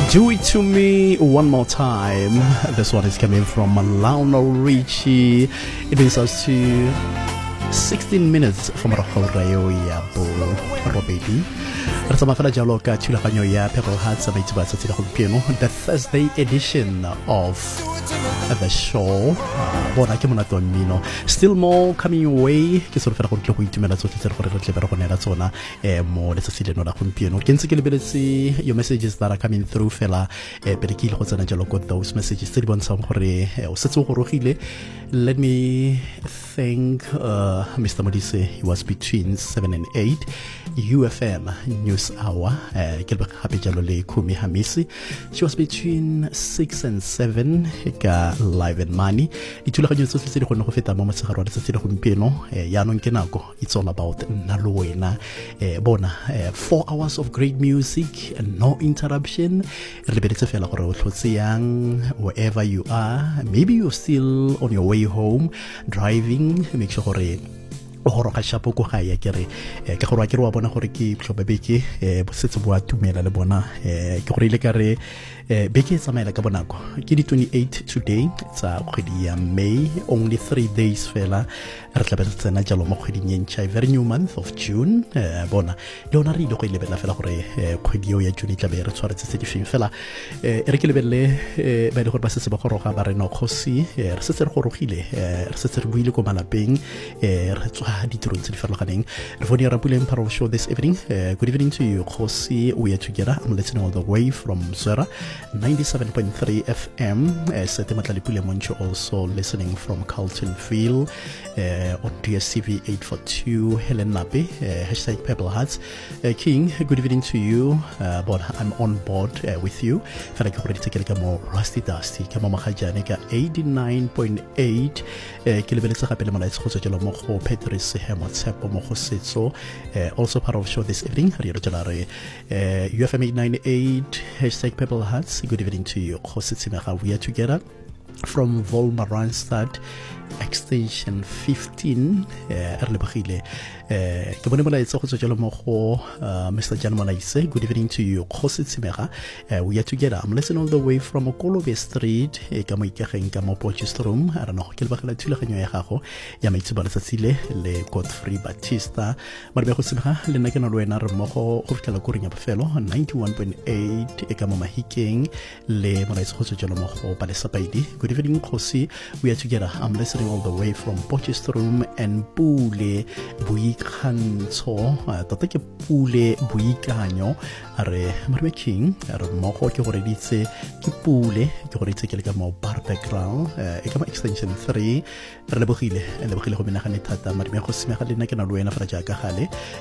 Do it to me one more time. This one is coming from Lionel Richie. It brings us to 16 minutes from Rayo ya Bo Robedi. Rasamafala jalo ka thulaganyo ya Pebble Hearts ba itse ba tsatsi la gompieno, the Thursday edition of the show. Bona ke mona tonino. Still more coming your way. Ke so fela go tle go itumela tsotlhe tse gore re tle ba go nela tsona mo letsatsi leno la gompieno. Ke ntse ke lebeletse your messages that are coming through fela pele ke ile go tsena jalo go those messages tse di bontshang gore o setse go rogile. Let me thank Mr. Modise. He was between 7 and 8 UFM News Hour. Kumi Hamisi. She was between 6 and 7 ka Live and Money. It's all about Naluena Bona. 4 hours of great music and no interruption. Wherever you are, maybe you're still on your way home driving. Make sure go ka shapo go ga ya kere ke gore wa kere wa bona gore ke tlhobebeke bo setse bo atumela le bona ke gore ile kare beke tsamaela ka bonako ke di 28 today tsa kgwedi ya May. Only 3 days fela re tla be tsena jalo mo kgweding e ntšha, very new month of June. Bona le ona re ile go lebela fela gore kgwedi yo ya June tla be re tshwaretse tse di feng fela re ke lebelle ba ile gore ba setse ba goroga ba re no khosi re setse re gorogile re setse re buile ko malapeng re tswa ditirong tse di farologaneng. Re fone ya Rapuleng Paro show this evening. Good evening to you, Khosi. We are together. I'm listening all the way from Zera 97.3 FM. Sete Matlalipule Moncho also listening from Carltonville on DSTV 842. Helen Nape hashtag Pebble Hearts. King, good evening to you. But I'm on board with you. Fela ke gore ditsekele ka mo Rusty Dusty ka mo magajane ka 89.8 ke lebeletsa gape le molaetsa go tswa jalo mo go Patrice Hemotsepo mo go setso. Also part of show this evening. UFM 898 hashtag Pebble Hearts. Good evening to you. We are together from Volma Randstad extension 15 Erlebachile. Mr. Jan Malaise, good evening to you. We are together. I'm listening all the way from Okolobe Street. Room. I don't know. Le Godfrey Batista. 91.8 Ekamoma Hiking. Le Malaise. Good evening, Kosi. We are together. I'm listening all the way from Potchefstroom and Pule Buikanso. Tatake Pule Buikanyo. Are Marme King. Are Moko Kyoritse Kipule. Kyoritse Kelkamo bar background. Ekama extension 3. Relabohile. And the Bohile Hominahani Tata. Marme Hosmehali Nakan Luena Frajaga Hale.